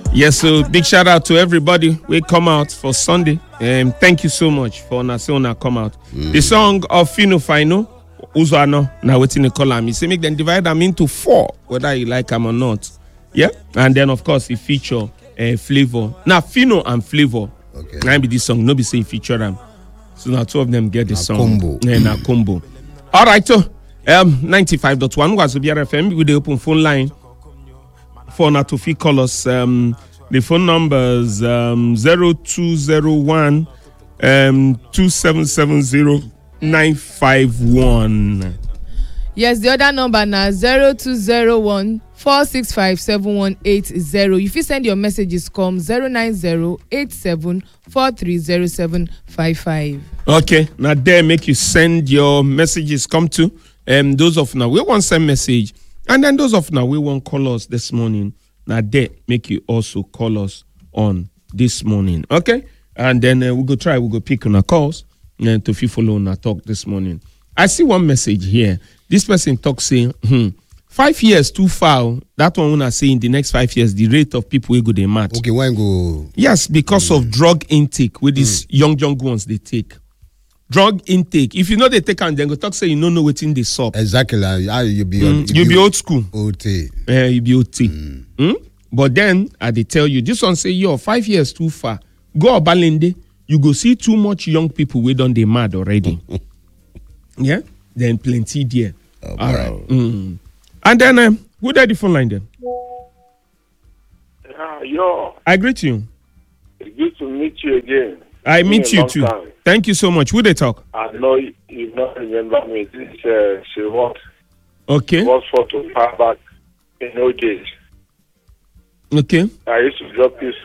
Yes, so big shout out to everybody. We come out for Sunday. Thank you so much for Nasona come out. The song of Fino Fino, Uzuano, now waiting to call me. Say make them divide them into 4, whether you like them or not. Yeah, and then of course it feature Flavor. Now Fino and Flavor. Okay. Now be this song. No be say feature them. So now 2 of them get the song. Combo. Na combo. All right, so 95.1 was the BRFM with the open phone line. For now to fee call us. The phone numbers 0201 2770 951. Yes, the other number now 0201 465 7180. If you send your messages, come 09087430755. Okay, now there make you send your messages come to those of now we want send message, and then those of now we want call us this morning. Now there make you also call us on this morning. Okay, and then we go pick on our calls and to follow on our talk this morning. I see one message here. This person talk saying 5 years too far. That one when I say in the next 5 years the rate of people will go they mad. Okay, when go? Yes, because of drug intake with these young ones they take. Drug intake. If you know they take and then go talk say you don't know what's in the sup. Exactly. You be you be old school. OT. You be OT. But then I they tell you this one say 5 years too far. Go Obalende, you go see too much young people we done they mad already. Yeah, then plenty there. Oh, all right. And then who there the phone line then? Yo. I greet you. It's good to meet you again. I meet you too. Time. Thank you so much. Who they talk? I know you don't remember me. This she worked. Okay. Was for to far back in old days. Okay. I used to drop you